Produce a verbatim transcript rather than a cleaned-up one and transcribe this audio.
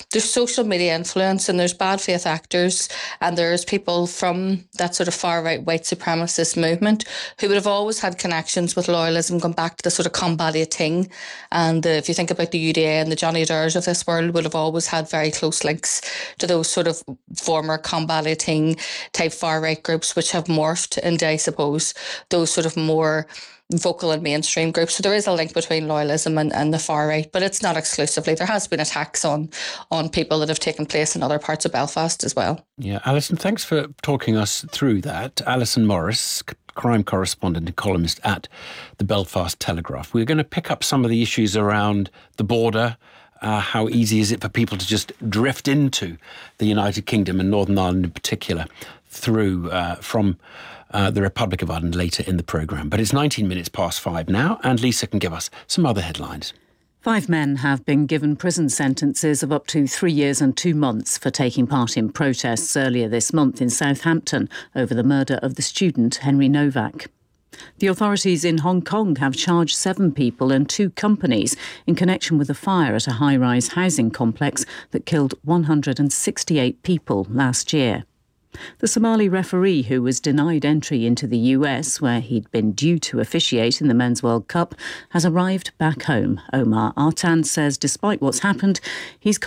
there's social media influence and there's bad faith actors, and there's people from that sort of far right white supremacist movement who would have always had connections with loyalism, going back to the sort of Combalia Ting. And uh, if you think about the U D A and the Johnny Adair's of this world, would have always had very close links to those sort of former Combalia Ting type far right groups, which have morphed into, I suppose, those sort of more vocal and mainstream groups. So there is a link between loyalism and, and the far right, but it's not exclusively. There has been attacks on on people that have taken place in other parts of Belfast as well. Yeah, Alison, thanks for talking us through that. Alison Morris, crime correspondent and columnist at the Belfast Telegraph. We're going to pick up some of the issues around the border. Uh, how easy is it for people to just drift into the United Kingdom and Northern Ireland in particular through uh, from uh, the Republic of Ireland later in the programme. But it's nineteen minutes past five now, and Lisa can give us some other headlines. Five men have been given prison sentences of up to three years and two months for taking part in protests earlier this month in Southampton over the murder of the student Henry Novak. The authorities in Hong Kong have charged seven people and two companies in connection with a fire at a high-rise housing complex that killed one hundred sixty-eight people last year. The Somali referee who was denied entry into the U S, where he'd been due to officiate in the Men's World Cup, has arrived back home. Omar Artan says despite what's happened, he's